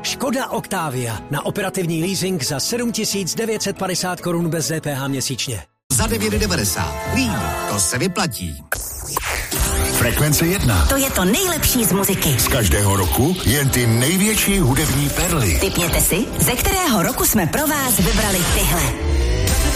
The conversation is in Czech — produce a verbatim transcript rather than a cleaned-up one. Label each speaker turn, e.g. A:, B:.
A: Škoda Octavia na operativní leasing za sedm tisíc devět set padesát korun bez D P H měsíčně.
B: Za devět devadesát. Lidl, to se vyplatí.
C: Frekvence jedna.
D: To je to nejlepší z muziky.
C: Z každého roku jen ty největší hudební perly.
D: Tipněte si, ze kterého roku jsme pro vás vybrali tyhle.